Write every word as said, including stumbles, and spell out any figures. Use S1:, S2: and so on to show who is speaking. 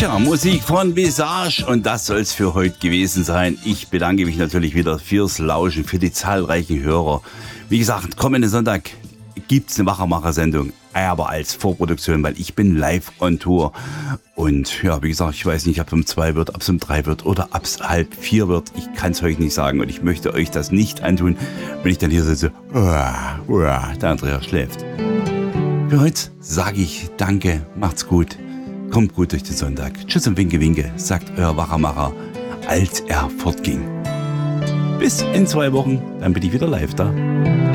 S1: Tja, Musik von Visage und das soll's für heute gewesen sein. Ich bedanke mich natürlich wieder fürs Lauschen, für die zahlreichen Hörer. Wie gesagt, kommenden Sonntag gibt's eine Wachermacher-Sendung, aber als Vorproduktion, weil ich bin live on Tour. Und ja, wie gesagt, ich weiß nicht, ob es um zwei wird, ob es um drei wird oder ob es halb vier wird. Ich kann es euch nicht sagen und ich möchte euch das nicht antun, wenn ich dann hier sitze, uah, uah, der Andreas schläft. Für heute sage ich danke, macht's gut, kommt gut durch den Sonntag. Tschüss und winke, winke, sagt euer Wachermacher, als er fortging. Bis in zwei Wochen, dann bin ich wieder live da.